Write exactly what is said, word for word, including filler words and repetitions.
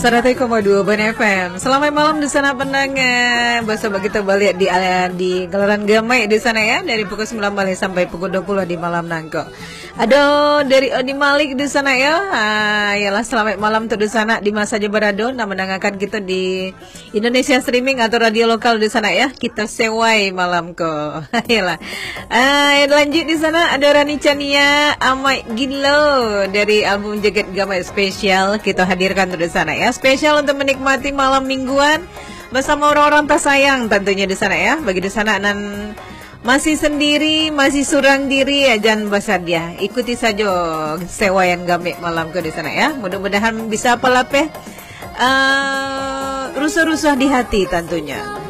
seratus koma dua Ban F M. Selamat malam di sana pendengar. Bersama kita balik di di gelaran gamai di sana ya, dari pukul sembilan balik sampai pukul dua puluh di malam nangko. Aduh, dari Odi Malik di sana ya. Ah, yalah selamat malam tuh di sana di masa Jabarado, nah mendengarkan kita di Indonesia streaming atau radio lokal di sana ya. Kita sewai malam ko. Yalah. Ah, lanjut di sana ada Rani Chania Amai Gilo dari album Jagat Gamai spesial kita hadirkan tuh di sana ya. Spesial untuk menikmati malam mingguan bersama orang-orang tersayang tentunya di sana ya. Bagi di sana nan masih sendiri, masih surang diri ya, jangan basah dia. Ikuti saja sewayan gamek malam ke di sana ya. Mudah-mudahan bisa pelapeh uh, rusuh-rusuh di hati tentunya.